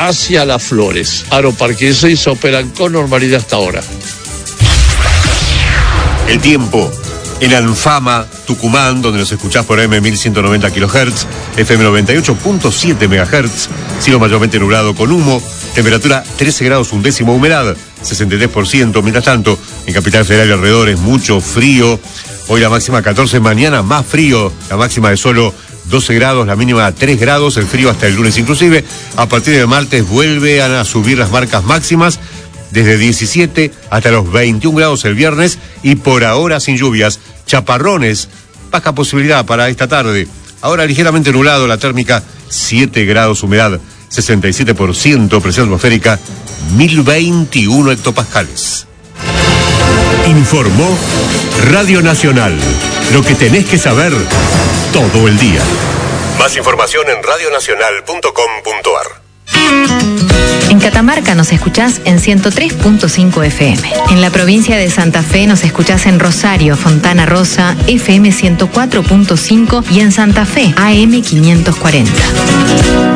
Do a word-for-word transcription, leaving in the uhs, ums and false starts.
hacia Las Flores. Aeroparque dieciséis operan con normalidad hasta ahora. El tiempo en Alfama, Tucumán, donde nos escuchás por M mil ciento noventa kilohertz, F M noventa y ocho punto siete megahertz, cielo mayormente nublado con humo, temperatura trece grados un décimo, humedad sesenta y tres por ciento. Mientras tanto, en Capital Federal y alrededores, mucho frío. Hoy la máxima catorce, mañana más frío, la máxima de solo doce grados, la mínima tres grados, el frío hasta el lunes inclusive. A partir de martes vuelven a subir las marcas máximas, desde diecisiete hasta los veintiún grados el viernes, y por ahora sin lluvias, chaparrones, baja posibilidad para esta tarde. Ahora ligeramente nublado, la térmica siete grados, humedad sesenta y siete por ciento, presión atmosférica mil veintiuno hectopascales. Informó Radio Nacional, lo que tenés que saber todo el día. Más información en radio nacional punto com punto a r. En Catamarca nos escuchás en ciento tres punto cinco F M. En la provincia de Santa Fe nos escuchás en Rosario, Fontana Rosa, F M ciento cuatro punto cinco y en Santa Fe, A M quinientos cuarenta.